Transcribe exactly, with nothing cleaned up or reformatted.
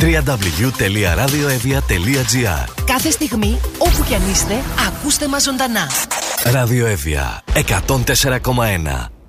double-u double-u double-u τελεία ραδιοεύβοια τελεία τζι άρ. Κάθε στιγμή, όπου κι αν είστε, ακούστε μας ζωντανά. Ραδιοεύβοια εκατόν τέσσερα κόμμα ένα.